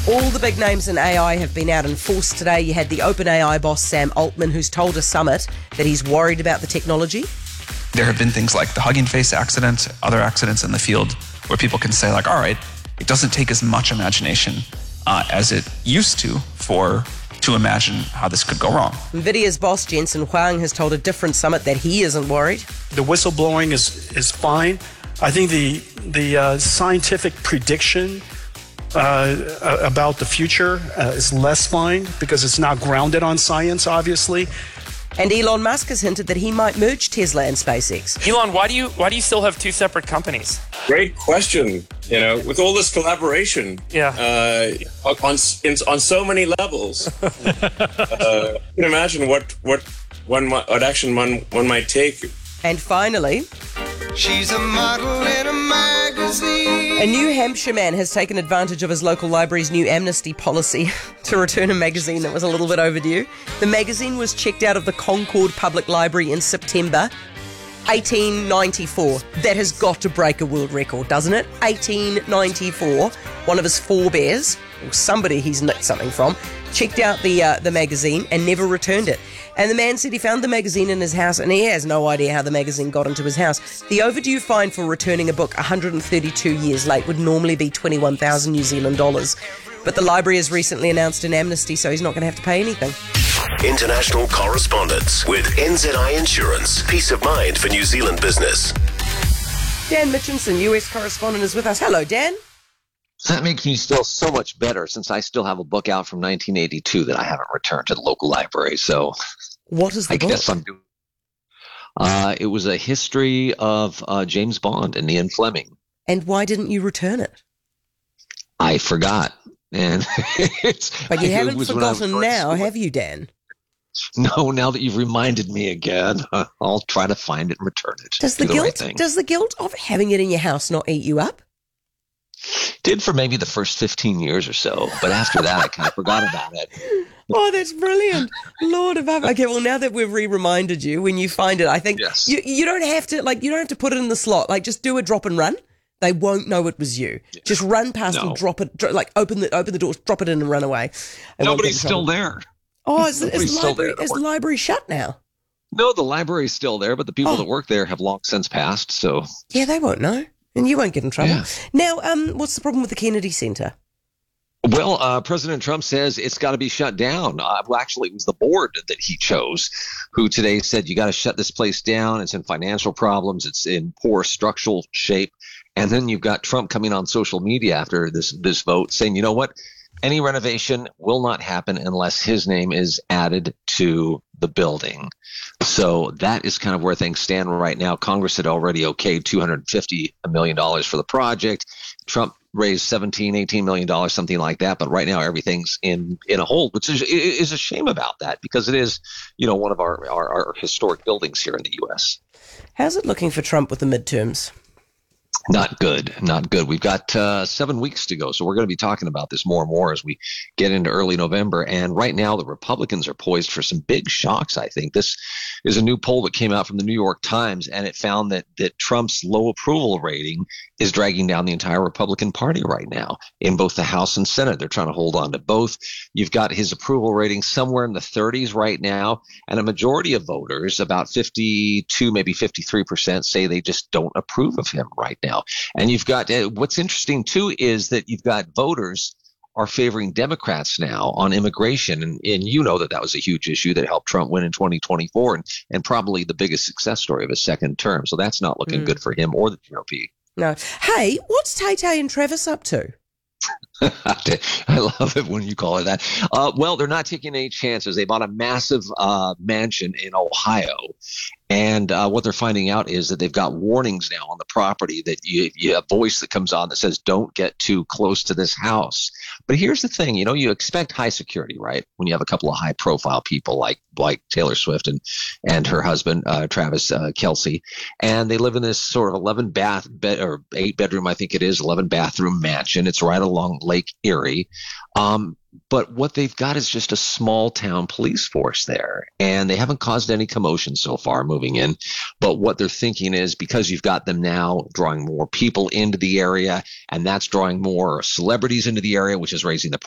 All the big names in AI have been out in force today. You had the OpenAI boss, Sam Altman, who's told a summit that he's worried about the technology. There have been things like the Hugging Face accident, other accidents in the field, where people can say, like, all right, it doesn't take as much imagination as it used to imagine how this could go wrong. NVIDIA's boss, Jensen Huang, has told a different summit that he isn't worried. The whistleblowing is fine. I think the scientific prediction about the future is less fine because it's not grounded on science, obviously. And Elon Musk has hinted that he might merge Tesla and SpaceX. Elon, why do you still have two separate companies? Great question. With all this collaboration, on so many levels, you can imagine what action one might take. And finally, she's a model in a magazine. A New Hampshire man has taken advantage of his local library's new amnesty policy to return a magazine that was a little bit overdue. The magazine was checked out of the Concord Public Library in September 1894. That has got to break a world record, doesn't it? 1894. One of his forebears, or somebody he's nicked something from, checked out the magazine and never returned it. And the man said he found the magazine in his house and he has no idea how the magazine got into his house. The overdue fine for returning a book 132 years late would normally be 21,000 New Zealand dollars. But the library has recently announced an amnesty, so he's not going to have to pay anything. International correspondence with NZI Insurance. Peace of mind for New Zealand business. Dan Mitchinson, US correspondent, is with us. Hello, Dan. That makes me feel so much better since I still have a book out from 1982 that I haven't returned to the local library. So what is the book? I guess I'm doing. It was a history of James Bond and Ian Fleming. And why didn't you return it? I forgot. And but you haven't forgotten now, have you, Dan? No, now that you've reminded me again, I'll try to find it and return it. Does the guilt of having it in your house not eat you up? Did for maybe the first 15 years or so, but after that I kind of forgot about it. Oh, that's brilliant. Lord above. Okay, well, now that we've reminded you, when you find it, I think you don't have to put it in the slot. Like, just do a drop and run. They won't know it was you. Yeah. Just run past and drop it, open the doors, drop it in and run away. Nobody's still there. Oh, is the library shut now? No, the library's still there, but the people that work there have long since passed, so. Yeah, they won't know. And you won't get in trouble. Yeah. Now, what's the problem with the Kennedy Center? Well, President Trump says it's got to be shut down. Well, actually, it was the board that he chose who today said you got to shut this place down. It's in financial problems. It's in poor structural shape. And then you've got Trump coming on social media after this vote saying, you know what? Any renovation will not happen unless his name is added to the building. So that is kind of where things stand right now. Congress had already okayed $250 million for the project. Trump raised $18 million, something like that. But right now everything's in a hold, which is a shame about that because it is, one of our historic buildings here in the U.S. How's it looking for Trump with the midterms? Not good. We've got 7 weeks to go, so we're going to be talking about this more and more as we get into early November. And right now, the Republicans are poised for some big shocks, I think. This is a new poll that came out from the New York Times, and it found that Trump's low approval rating is dragging down the entire Republican Party right now in both the House and Senate. They're trying to hold on to both. You've got his approval rating somewhere in the 30s right now, and a majority of voters, about 52, maybe 53%, say they just don't approve of him right now. And you've got what's interesting, too, is that you've got voters are favoring Democrats now on immigration. And you know that was a huge issue that helped Trump win in 2024 and probably the biggest success story of his second term. So that's not looking good for him or the GOP. No. Hey, what's Tay-Tay and Travis up to? I love it when you call it that. Well, they're not taking any chances. They bought a massive mansion in Ohio. And what they're finding out is that they've got warnings now on the property that you have a voice that comes on that says, don't get too close to this house. But here's the thing, you expect high security, right? When you have a couple of high profile people like Taylor Swift and her husband, Travis Kelce. And they live in this sort of 8 bedroom, I think it is, 11 bathroom mansion. It's right along Lake Erie. But what they've got is just a small town police force there, and they haven't caused any commotion so far moving in. But what they're thinking is because you've got them now drawing more people into the area, and that's drawing more celebrities into the area, which is raising the